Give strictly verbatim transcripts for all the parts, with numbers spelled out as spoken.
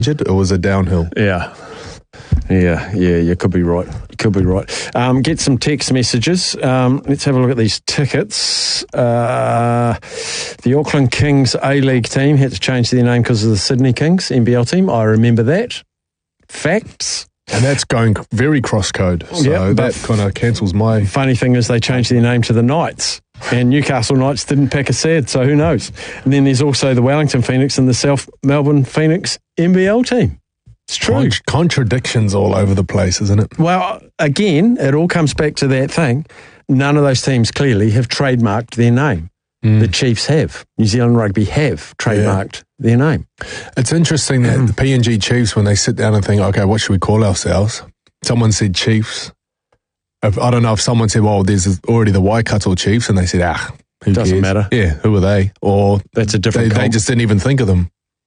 or was it downhill? Yeah. Yeah, yeah, you could be right. You could be right. Um, get some text messages. Um, let's have a look at these tickets. Uh, the Auckland Kings A-League team had to change their name because of the Sydney Kings N B L team. I remember that. Facts. And that's going very cross-code. So yep, that kind of cancels my... Funny thing is they changed their name to the Knights. And Newcastle Knights didn't pack a sad, so who knows? And then there's also the Wellington Phoenix and the South Melbourne Phoenix N B L team. It's true. Cont- contradictions all over the place, isn't it? Well, again, it all comes back to that thing. None of those teams clearly have trademarked their name. Mm. The Chiefs have. New Zealand Rugby have trademarked yeah. their name. It's interesting that the P N G Chiefs, when they sit down and think, okay, what should we call ourselves? Someone said Chiefs. If, I don't know if someone said, well, there's already the Waikato Chiefs, and they said, ah, who Doesn't cares? matter. Yeah, who are they? Or that's a different they, they just didn't even think of them.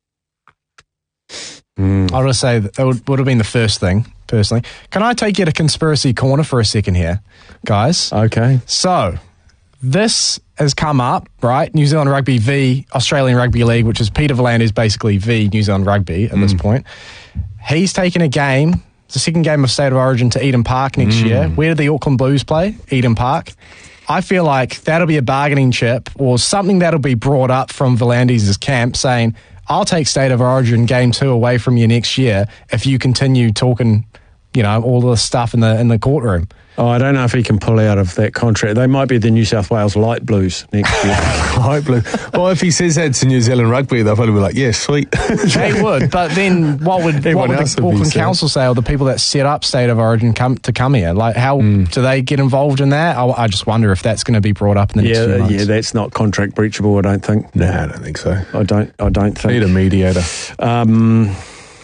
Mm. I would say that, that would, would have been the first thing, personally. Can I take you to Conspiracy Corner for a second here, guys? Okay. So, this has come up, right? New Zealand Rugby v Australian Rugby League, which is Peter V'landys basically v New Zealand Rugby at mm. this point. He's taken a game, it's the second game of State of Origin, to Eden Park next mm. year. Where did the Auckland Blues play? Eden Park. I feel like that'll be a bargaining chip or something that'll be brought up from V'landys' camp saying, I'll take State of Origin game two away from you next year if you continue talking, you know, all the stuff in the in the courtroom. Oh, I don't know if he can pull out of that contract. They might be the New South Wales Light Blues next year. Light Blue. Well, if he says that to New Zealand Rugby, they'll probably be like, yeah, sweet. They would, but then what would, what would the Auckland Council say, or the people that set up State of Origin come to come here? Like, how mm. do they get involved in that? I, I just wonder if that's going to be brought up in the yeah, next few months. Yeah, that's not contract breachable, I don't think. No, I don't think so. I don't, I don't think. Need a mediator. Um...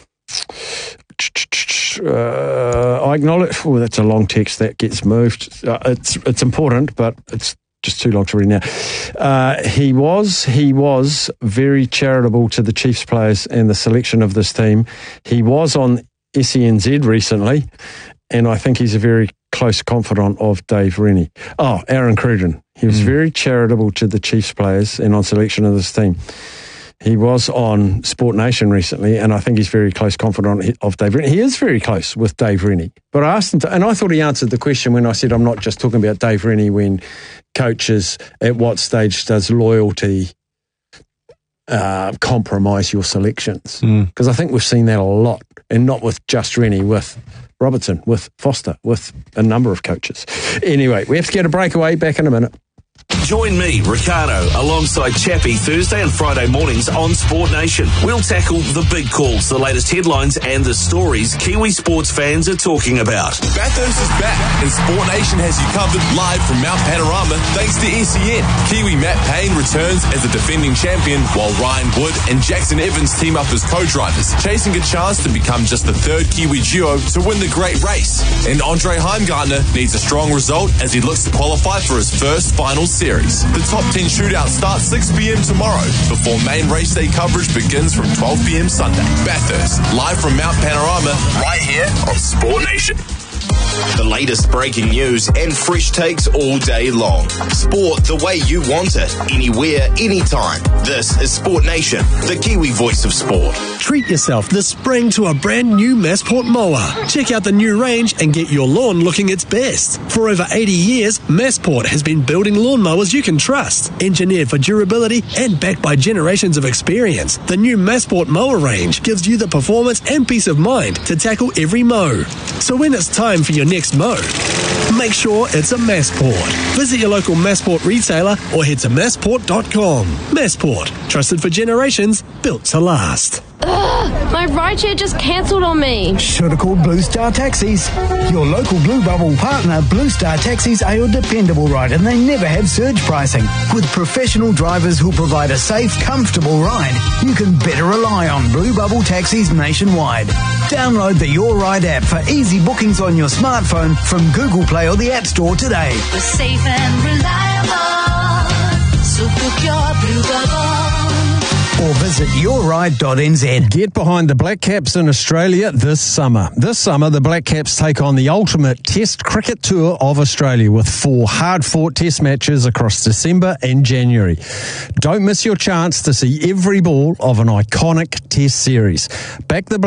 Uh, I acknowledge. Oh, that's a long text that gets moved. Uh, it's it's important, but it's just too long to read now. Uh, he was he was very charitable to the Chiefs players and the selection of this team. He was on S E N Z recently, and I think he's a very close confidant of Dave Rennie. Oh, Aaron Cruden. He was mm. very charitable to the Chiefs players and on selection of this team. He was on Sport Nation recently, and I think he's very close confidant of Dave Rennie. He is very close with Dave Rennie. But I asked him to, and I thought he answered the question when I said I'm not just talking about Dave Rennie when coaches, at what stage does loyalty uh, compromise your selections? Because mm. I think we've seen that a lot, and not with just Rennie, with Robertson, with Foster, with a number of coaches. Anyway, we have to get a breakaway. Back in a minute. Join me, Ricardo, alongside Chappie Thursday and Friday mornings on Sport Nation. We'll tackle the big calls, the latest headlines and the stories Kiwi sports fans are talking about. Bathurst is back and Sport Nation has you covered live from Mount Panorama thanks to S E N. Kiwi Matt Payne returns as the defending champion while Ryan Wood and Jackson Evans team up as co-drivers, chasing a chance to become just the third Kiwi duo to win the great race. And Andre Heimgartner needs a strong result as he looks to qualify for his first final series. The top ten shootout starts six p.m. tomorrow before main race day coverage begins from twelve p.m. Sunday. Bathurst, live from Mount Panorama, right here on Sport Nation. The latest breaking news and fresh takes all day long. Sport the way you want it, anywhere, anytime. This is Sport Nation, the Kiwi voice of sport. Treat yourself this spring to a brand new Massport mower. Check out the new range and get your lawn looking its best. For over eighty years, Massport has been building lawnmowers you can trust. Engineered for durability and backed by generations of experience, the new Massport mower range gives you the performance and peace of mind to tackle every mow. So when it's time for your next mow, make sure it's a Massport. Visit your local Massport retailer or head to massport dot com. Massport, trusted for generations, built to last. Ugh, my rideshare just cancelled on me. Should have called Blue Star Taxis. Your local Blue Bubble partner, Blue Star Taxis, are your dependable ride, and they never have surge pricing. With professional drivers who provide a safe, comfortable ride, you can better rely on Blue Bubble Taxis nationwide. Download the Your Ride app for easy bookings on your smartphone from Google Play or the App Store today. We're safe and reliable, so book your Blue Bubble. Or visit your ride dot n z. Get behind the Black Caps in Australia this summer. This summer, the Black Caps take on the ultimate Test cricket tour of Australia with four hard-fought Test matches across December and January. Don't miss your chance to see every ball of an iconic Test series. Back the